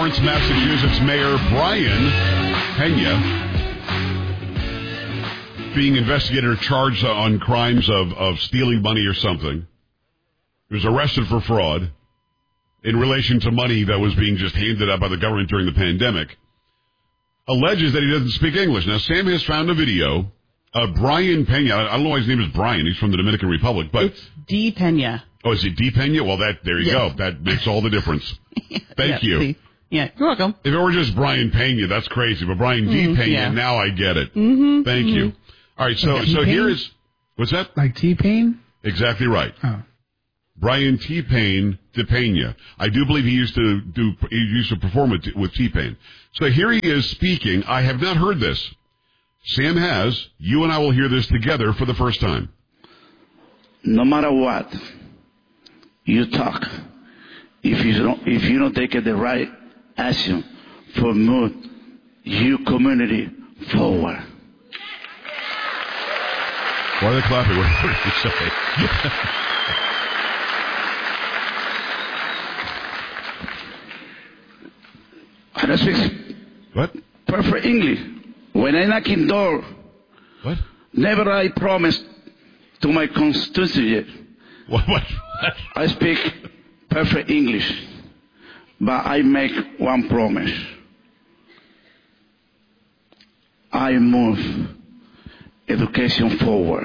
Lawrence, Massachusetts Mayor Brian Pena being investigated or charged on crimes of stealing money or something. He was arrested for fraud in relation to money that was being just handed out by the government during the pandemic. Alleges that he doesn't speak English. Now, Sam has found a video of Brian Pena. I don't know why his name is Brian. He's from the Dominican Republic. But it's D. Pena. Oh, is it D. Pena? Well, there you go. That makes all the difference. Thank you. See. Yeah, you're welcome. If it were just Brian Pena, that's crazy. But Brian D. Pena, now I get it. Thank you. All right, so here is, what's that? Like T-Pain? Exactly right. Oh. Brian T-Pain de Pena. I do believe he used to perform with T-Pain. So here he is speaking. I have not heard this. Sam has. You and I will hear this together for the first time. No matter what you talk, if you don't take the right action for move your community forward. Why are they clapping? What did you say? I don't speak what? Perfect English. When I knock in door, what? Never I promise to my constituency. What? I speak perfect English, but I make one promise. I move education forward.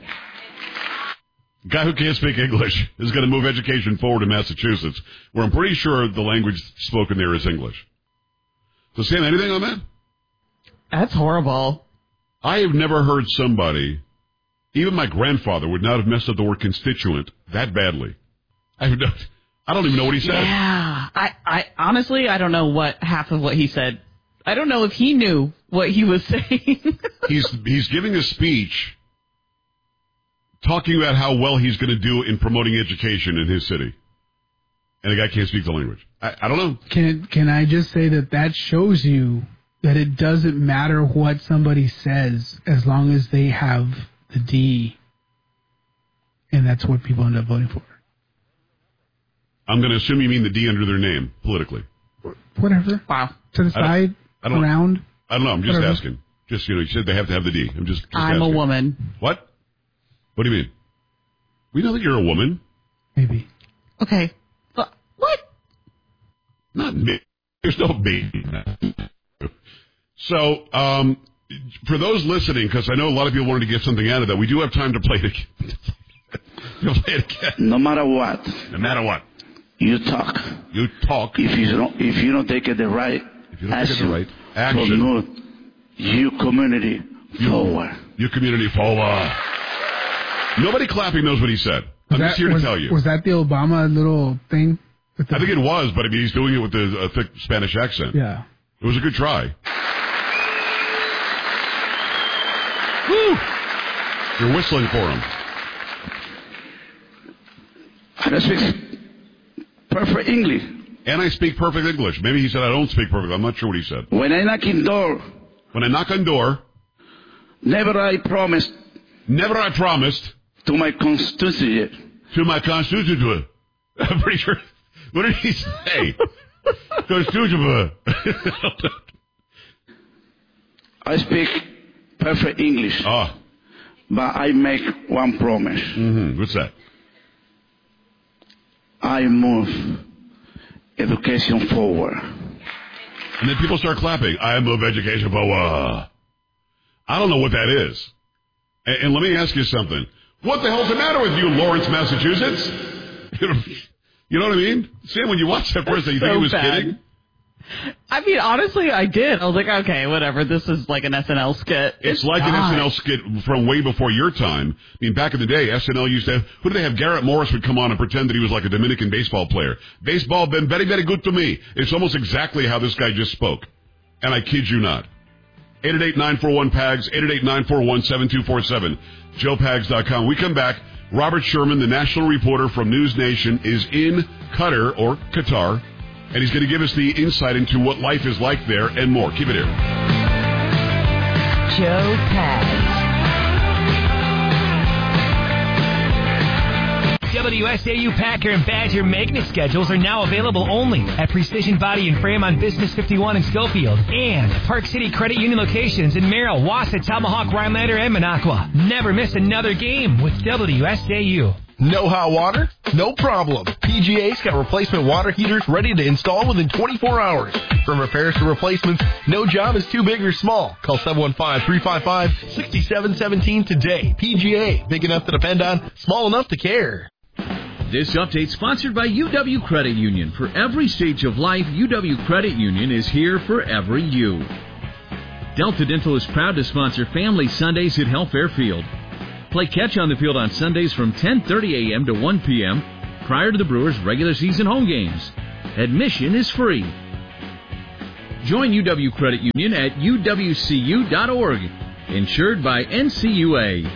Guy who can't speak English is going to move education forward in Massachusetts, where I'm pretty sure the language spoken there is English. So, Sam, anything on that? That's horrible. I have never heard somebody, even my grandfather, would not have messed up the word constituent that badly. I don't even know what he said. Yeah. I honestly, I don't know what half of what he said. I don't know if he knew what he was saying. He's giving a speech talking about how well he's going to do in promoting education in his city. And the guy can't speak the language. I don't know. Can I just say that shows you that it doesn't matter what somebody says as long as they have the D, and that's what people end up voting for. I'm going to assume you mean the D under their name, politically. Whatever. Wow. To the side, around. I don't know. I'm just asking. Just, you said they have to have the D. I'm just I'm asking. a woman. What? What do you mean? We know that you're a woman. Maybe. Okay. What? Not me. There's no me. So, for those listening, because I know a lot of people wanted to get something out of that, we do have time to play it again. You'll play it again. No matter what. No matter what. You talk. You talk. If you don't take the right action to move your community forward. Your community forward. Nobody clapping knows what he said. I'm just here to tell you. Was that the Obama little thing? I think it was, but I mean, he's doing it with a thick Spanish accent. Yeah. It was a good try. Woo! You're whistling for him. I don't speak perfect English. And I speak perfect English. Maybe he said I don't speak perfect. I'm not sure what he said. When I knock in door. When I knock on door. Never I promised. Never I promised. To my constituency. To my constituency. I'm pretty sure. What did he say? Constituency. I speak perfect English. Oh. But I make one promise. Mm-hmm. What's that? I move education forward. And then people start clapping. I move education forward. I don't know what that is. And let me ask you something. What the hell's the matter with you, Lawrence, Massachusetts? You know what I mean? Sam, when you watch that first, you think he was kidding? I mean, honestly, I did. I was like, okay, whatever. This is like an SNL skit. It's like an SNL skit from way before your time. I mean, back in the day, SNL used to have, who did they have? Garrett Morris would come on and pretend that he was like a Dominican baseball player. Baseball been very, very good to me. It's almost exactly how this guy just spoke. And I kid you not. 888-941-PAGS, 888-941-7247, joepags.com. We come back. Robert Sherman, the national reporter from News Nation, is in Qatar, or Qatar, and he's going to give us the insight into what life is like there and more. Keep it here. Joe Pags. WSAU Packer and Badger magnet schedules are now available only at Precision Body and Frame on Business 51 in Schofield and Park City Credit Union locations in Merrill, Wausau, Tomahawk, Rhinelander, and Minocqua. Never miss another game with WSAU. No hot water? No problem. PGA's got replacement water heaters ready to install within 24 hours. From repairs to replacements, no job is too big or small. Call 715-355-6717 today. PGA, big enough to depend on, small enough to care. This update sponsored by UW Credit Union. For every stage of life, UW Credit Union is here for every you. Delta Dental is proud to sponsor Family Sundays at Health Fairfield. Play catch on the field on Sundays from 10:30 a.m. to 1 p.m. prior to the Brewers' regular season home games. Admission is free. Join UW Credit Union at uwcu.org. Insured by NCUA.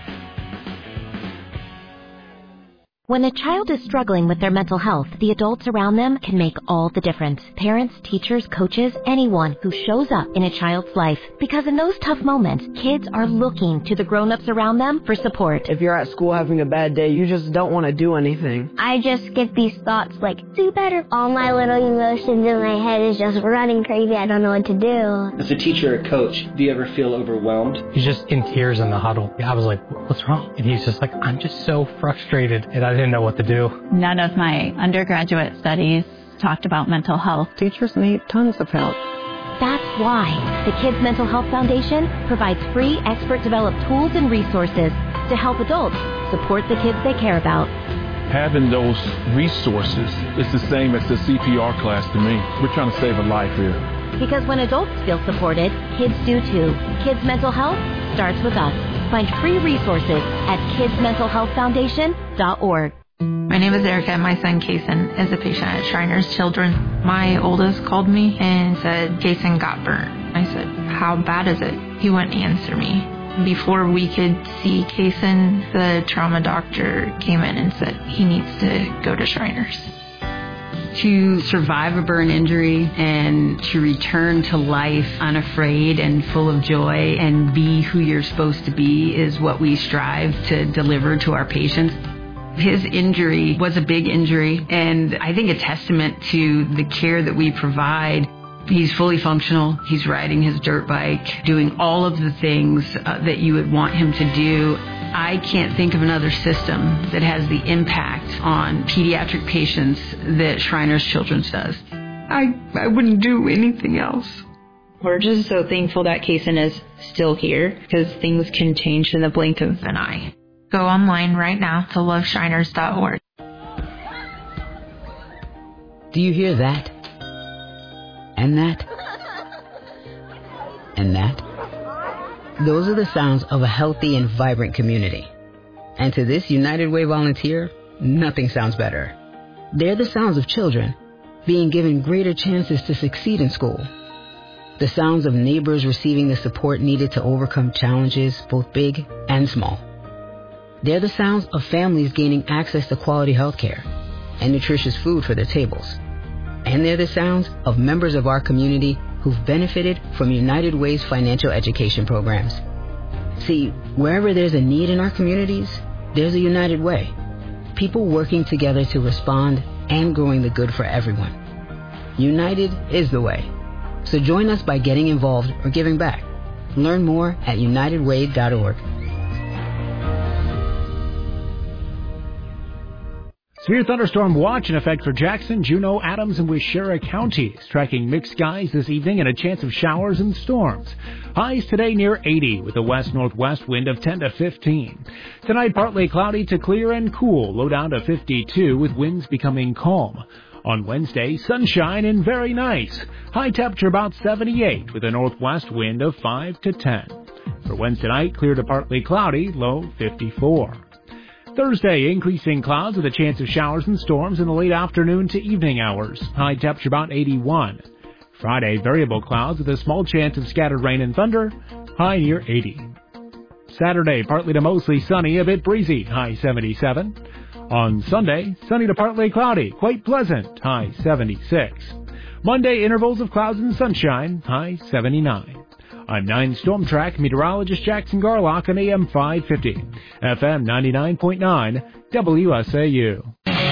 When a child is struggling with their mental health, the adults around them can make all the difference. Parents, teachers, coaches, anyone who shows up in a child's life. Because in those tough moments, kids are looking to the grown-ups around them for support. If you're at school having a bad day, you just don't want to do anything. I just get these thoughts like, do better. All my little emotions in my head is just running crazy. I don't know what to do. As a teacher or coach, do you ever feel overwhelmed? He's just in tears in the huddle. I was like, what's wrong? And he's just like, I'm just so frustrated. And I didn't know what to do. None of my undergraduate studies talked about mental health. Teachers need tons of help. That's why the Kids Mental Health Foundation provides free expert-developed tools and resources to help adults support the kids they care about. Having those resources is the same as the CPR class to me. We're trying to save a life here. Because when adults feel supported, kids do too. Kids Mental Health starts with us. Find free resources at kidsmentalhealthfoundation.org. My name is Erica, and my son, Kason, is a patient at Shriners Children. My oldest called me and said, Kason got burnt. I said, how bad is it? He wouldn't answer me. Before we could see Kason, the trauma doctor came in and said he needs to go to Shriners. To survive a burn injury and to return to life unafraid and full of joy and be who you're supposed to be is what we strive to deliver to our patients. His injury was a big injury, and I think a testament to the care that we provide. He's fully functional. He's riding his dirt bike, doing all of the things that you would want him to do. I can't think of another system that has the impact on pediatric patients that Shriners Children's does. I wouldn't do anything else. We're just so thankful that Kason is still here, because things can change in the blink of an eye. Go online right now to loveshriners.org. Do you hear that? And that? And that? Those are the sounds of a healthy and vibrant community. And to this United Way volunteer, nothing sounds better. They're the sounds of children being given greater chances to succeed in school. The sounds of neighbors receiving the support needed to overcome challenges, both big and small. They're the sounds of families gaining access to quality health care and nutritious food for their tables. And they're the sounds of members of our community who've benefited from United Way's financial education programs. See, wherever there's a need in our communities, there's a United Way. People working together to respond and growing the good for everyone. United is the way. So join us by getting involved or giving back. Learn more at unitedway.org. Severe thunderstorm watch in effect for Jackson, Juneau, Adams, and Waushara counties. Tracking mixed skies this evening and a chance of showers and storms. Highs today near 80 with a west-northwest wind of 10 to 15. Tonight partly cloudy to clear and cool, low down to 52 with winds becoming calm. On Wednesday, sunshine and very nice. High temperature about 78 with a northwest wind of 5 to 10. For Wednesday night, clear to partly cloudy, low 54. Thursday, increasing clouds with a chance of showers and storms in the late afternoon to evening hours. High temperature about 81. Friday, variable clouds with a small chance of scattered rain and thunder. High near 80. Saturday, partly to mostly sunny, a bit breezy. High 77. On Sunday, sunny to partly cloudy, quite pleasant. High 76. Monday, intervals of clouds and sunshine. High 79. I'm 9 Storm Track meteorologist Jackson Garlock on AM 550, FM 99.9, WSAU.